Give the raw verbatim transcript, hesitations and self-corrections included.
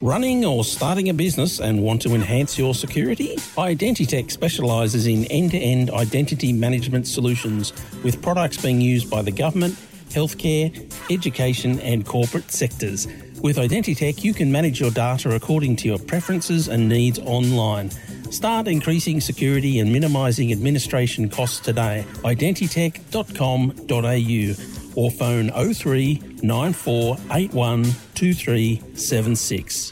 Running or starting a business and want to enhance your security? Identitech specialises in end-to-end identity management solutions with products being used by the government, healthcare, education and corporate sectors. With Identitech, you can manage your data according to your preferences and needs online. Start increasing security and minimising administration costs today. identitech dot com dot a u or phone oh three nine four eight one two three seven six.